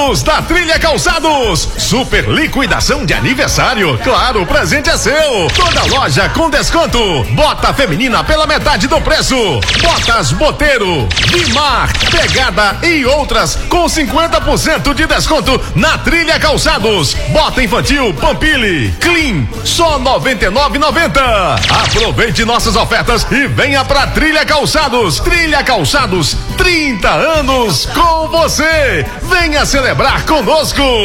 anos da Trilha Calçados. Super liquidação de aniversário. Claro, o presente é seu. Toda loja com desconto. Bota feminina pela metade do preço. Botas Boteiro, Bimar, Pegada e outras com 50% de desconto na Trilha Calçados. Bota infantil Pampili, Clean, só R$ 99,90. Aproveite nossas ofertas e venha pra Trilha Calçados. Trilha Calçados, 30 anos com você. Venha celebrar conosco.